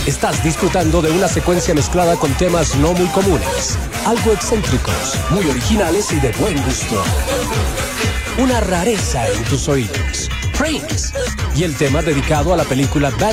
Estás disfrutando de una secuencia mezclada con temas no muy comunes, algo excéntricos, muy originales y de buen gusto. Una rareza en tus oídos. Prince. Y el tema dedicado a la película Bad